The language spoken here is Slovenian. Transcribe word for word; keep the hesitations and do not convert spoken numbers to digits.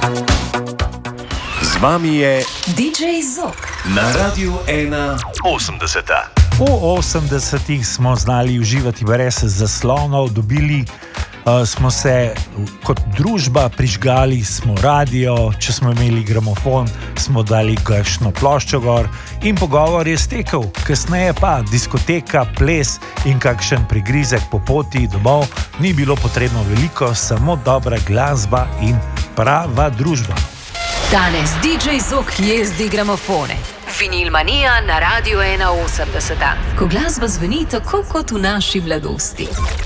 Z vami je D J Zok na Radiu ena osemdeseta. V osemdesetih smo znali uživati brez zaslonov, dobili uh, smo se kot družba, prižgali smo radio, če smo imeli gramofon, smo dali kakšno ploščo gor in pogovor je stekel. Kasneje pa diskoteka, ples in kakšen prigrizek po poti domov, ni bilo potrebno veliko, samo dobra glasba in prava družba. Danes D J Zok jezdi gramofone. Vinilmanija na Radiu ena osemdeseta. Ko glasba zveni tako kot v naši mladosti.